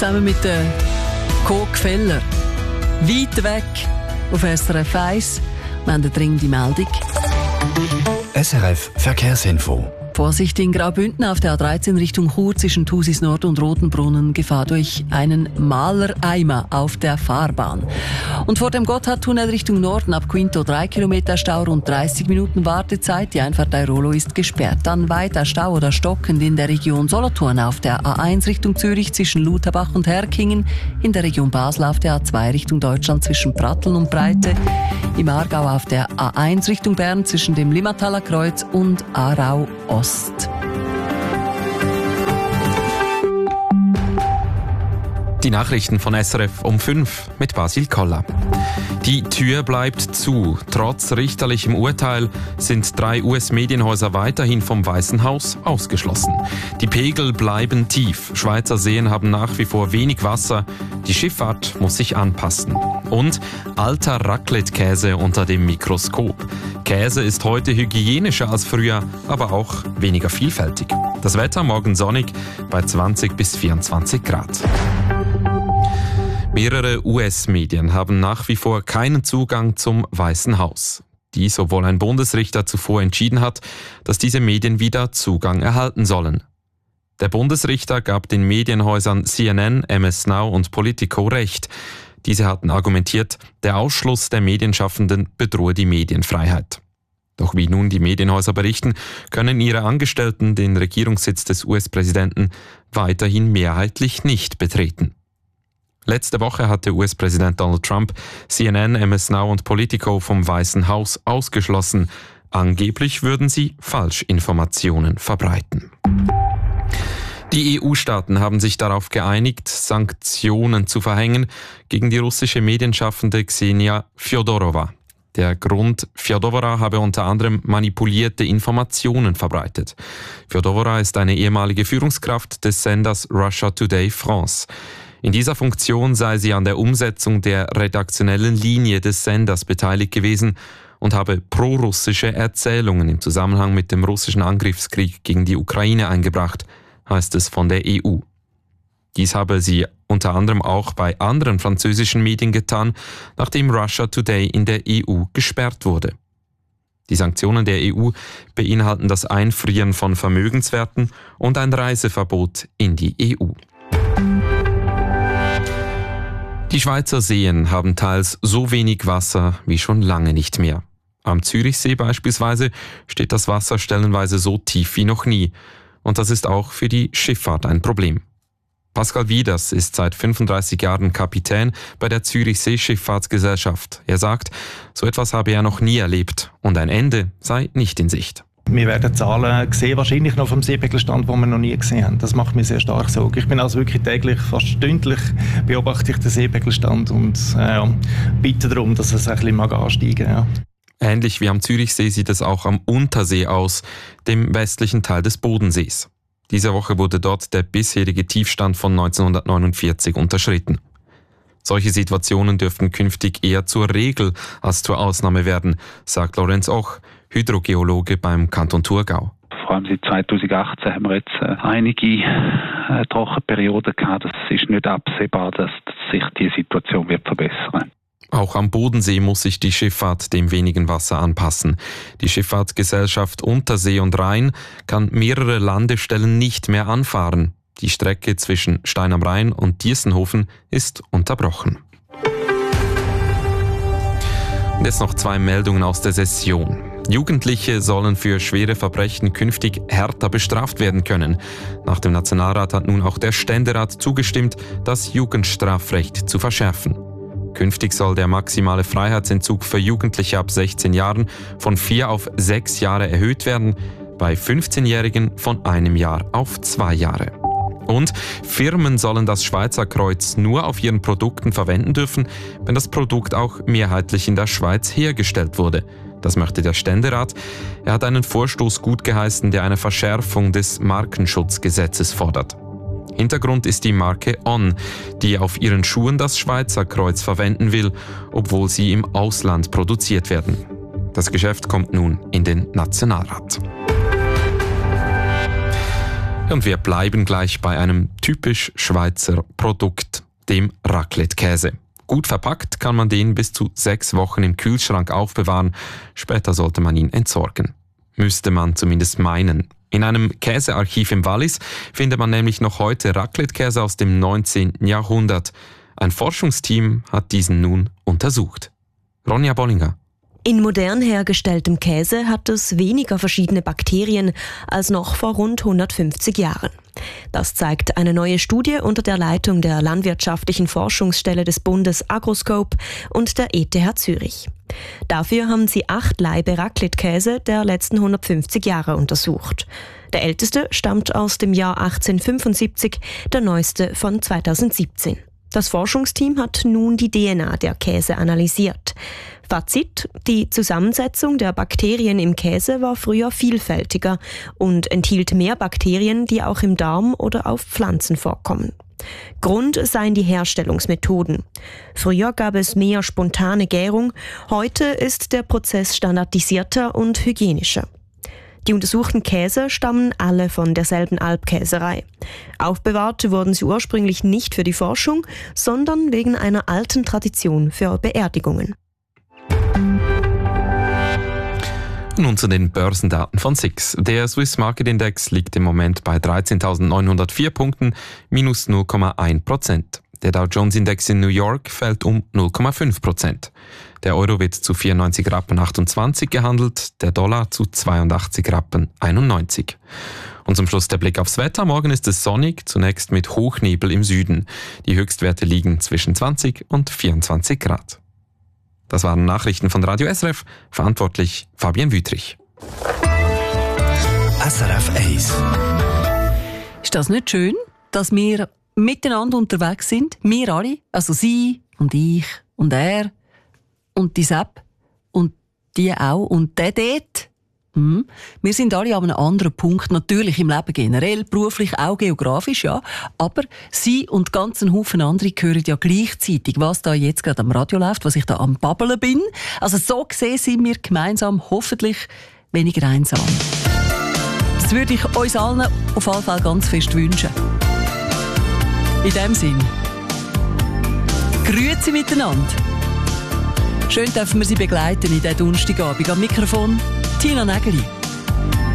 zusammen mit der Coke Feller. Weit weg auf SRF 1. Wir haben eine dringende Meldung. SRF Verkehrsinfo. Vorsicht in Graubünden auf der A13 Richtung Chur zwischen Thusis Nord und Rotenbrunnen. Gefahr durch einen Malereimer auf der Fahrbahn. Und vor dem Gotthardtunnel Richtung Norden ab Quinto 3 Kilometer Stau, rund 30 Minuten Wartezeit. Die Einfahrt Airolo ist gesperrt. Dann weiter Stau oder stockend in der Region Solothurn auf der A1 Richtung Zürich zwischen Lutherbach und Herkingen. In der Region Basel auf der A2 Richtung Deutschland zwischen Pratteln und Breite. Im Aargau auf der A1 Richtung Bern zwischen dem Limmataler Kreuz und Aarau Ost. Die Nachrichten von SRF um 5 mit Basil Koller. Die Tür bleibt zu. Trotz richterlichem Urteil sind 3 US-Medienhäuser weiterhin vom Weißen Haus ausgeschlossen. Die Pegel bleiben tief. Schweizer Seen haben nach wie vor wenig Wasser. Die Schifffahrt muss sich anpassen. Und alter Raclette-Käse unter dem Mikroskop. Käse ist heute hygienischer als früher, aber auch weniger vielfältig. Das Wetter morgen sonnig bei 20 bis 24 Grad. Mehrere US-Medien haben nach wie vor keinen Zugang zum Weißen Haus. Dies, obwohl ein Bundesrichter zuvor entschieden hat, dass diese Medien wieder Zugang erhalten sollen. Der Bundesrichter gab den Medienhäusern CNN, MS Now und Politico Recht. Diese hatten argumentiert, der Ausschluss der Medienschaffenden bedrohe die Medienfreiheit. Doch wie nun die Medienhäuser berichten, können ihre Angestellten den Regierungssitz des US-Präsidenten weiterhin mehrheitlich nicht betreten. Letzte Woche hatte US-Präsident Donald Trump CNN, MS Now und Politico vom Weißen Haus ausgeschlossen. Angeblich würden sie Falschinformationen verbreiten. Die EU-Staaten haben sich darauf geeinigt, Sanktionen zu verhängen gegen die russische Medienschaffende Ksenia Fjodorova. Der Grund, Fjodorova habe unter anderem manipulierte Informationen verbreitet. Fjodorova ist eine ehemalige Führungskraft des Senders Russia Today France. In dieser Funktion sei sie an der Umsetzung der redaktionellen Linie des Senders beteiligt gewesen und habe prorussische Erzählungen im Zusammenhang mit dem russischen Angriffskrieg gegen die Ukraine eingebracht, heißt es von der EU. Dies habe sie unter anderem auch bei anderen französischen Medien getan, nachdem Russia Today in der EU gesperrt wurde. Die Sanktionen der EU beinhalten das Einfrieren von Vermögenswerten und ein Reiseverbot in die EU. Die Schweizer Seen haben teils so wenig Wasser wie schon lange nicht mehr. Am Zürichsee beispielsweise steht das Wasser stellenweise so tief wie noch nie. Und das ist auch für die Schifffahrt ein Problem. Pascal Wieders ist seit 35 Jahren Kapitän bei der Zürichsee Schifffahrtsgesellschaft. Er sagt, so etwas habe er noch nie erlebt und ein Ende sei nicht in Sicht. Wir werden Zahlen sehen, wahrscheinlich noch vom Seepegelstand, die wir noch nie gesehen haben. Das macht mir sehr stark Sorge. Ich bin also wirklich täglich, fast stündlich beobachte ich den Seepegelstand und bitte darum, dass es ein bisschen ansteigen mag. Ja. Ähnlich wie am Zürichsee sieht es auch am Untersee aus, dem westlichen Teil des Bodensees. Diese Woche wurde dort der bisherige Tiefstand von 1949 unterschritten. Solche Situationen dürften künftig eher zur Regel als zur Ausnahme werden, sagt Lorenz Och, Hydrogeologe beim Kanton Thurgau. Vor allem seit 2018 haben wir jetzt einige Trockenperioden gehabt. Es ist nicht absehbar, dass sich die Situation wird verbessern. Auch am Bodensee muss sich die Schifffahrt dem wenigen Wasser anpassen. Die Schifffahrtsgesellschaft Untersee und Rhein kann mehrere Landestellen nicht mehr anfahren. Die Strecke zwischen Stein am Rhein und Diesenhofen ist unterbrochen. Und jetzt noch 2 Meldungen aus der Session. Jugendliche sollen für schwere Verbrechen künftig härter bestraft werden können. Nach dem Nationalrat hat nun auch der Ständerat zugestimmt, das Jugendstrafrecht zu verschärfen. Künftig soll der maximale Freiheitsentzug für Jugendliche ab 16 Jahren von 4 auf 6 Jahre erhöht werden, bei 15-Jährigen von 1 Jahr auf 2 Jahre. Und Firmen sollen das Schweizer Kreuz nur auf ihren Produkten verwenden dürfen, wenn das Produkt auch mehrheitlich in der Schweiz hergestellt wurde. Das möchte der Ständerat. Er hat einen Vorstoß gutgeheißen, der eine Verschärfung des Markenschutzgesetzes fordert. Hintergrund ist die Marke On, die auf ihren Schuhen das Schweizer Kreuz verwenden will, obwohl sie im Ausland produziert werden. Das Geschäft kommt nun in den Nationalrat. Und wir bleiben gleich bei einem typisch Schweizer Produkt, dem Raclette-Käse. Gut verpackt kann man den bis zu 6 Wochen im Kühlschrank aufbewahren. Später sollte man ihn entsorgen. Müsste man zumindest meinen. In einem Käsearchiv im Wallis findet man nämlich noch heute Raclette-Käse aus dem 19. Jahrhundert. Ein Forschungsteam hat diesen nun untersucht. Ronja Bollinger. In modern hergestelltem Käse hat es weniger verschiedene Bakterien als noch vor rund 150 Jahren. Das zeigt eine neue Studie unter der Leitung der Landwirtschaftlichen Forschungsstelle des Bundes Agroscope und der ETH Zürich. Dafür haben sie 8 Laibe Raclette-Käse der letzten 150 Jahre untersucht. Der älteste stammt aus dem Jahr 1875, der neueste von 2017. Das Forschungsteam hat nun die DNA der Käse analysiert. Fazit: Die Zusammensetzung der Bakterien im Käse war früher vielfältiger und enthielt mehr Bakterien, die auch im Darm oder auf Pflanzen vorkommen. Grund seien die Herstellungsmethoden. Früher gab es mehr spontane Gärung, heute ist der Prozess standardisierter und hygienischer. Die untersuchten Käse stammen alle von derselben Alpkäserei. Aufbewahrt wurden sie ursprünglich nicht für die Forschung, sondern wegen einer alten Tradition für Beerdigungen. Nun zu den Börsendaten von SIX. Der Swiss Market Index liegt im Moment bei 13.904 Punkten, minus 0,1%. Der Dow Jones Index in New York fällt um 0,5%. Der Euro wird zu 94,28 Rappen gehandelt, der Dollar zu 82,91 Rappen. Und zum Schluss der Blick aufs Wetter. Morgen ist es sonnig, zunächst mit Hochnebel im Süden. Die Höchstwerte liegen zwischen 20 und 24 Grad. Das waren Nachrichten von Radio SRF, verantwortlich Fabian Wüthrich. SRF 1. Ist das nicht schön, dass wir miteinander unterwegs sind? Wir alle, also Sie und ich und er und die Sepp und die auch und der dort. Wir sind alle an einem anderen Punkt, natürlich im Leben generell, beruflich, auch geografisch, ja. Aber Sie und ganz ein Haufen andere hören ja gleichzeitig, was da jetzt gerade am Radio läuft, was ich da am Babbeln bin. Also so gesehen sind wir gemeinsam hoffentlich weniger einsam. Das würde ich uns allen auf jeden Fall ganz fest wünschen. In dem Sinn. Grüezi miteinander. Schön dürfen wir Sie begleiten in diesem Donnerstagabend. Am Mikrofon Tina Nägeli.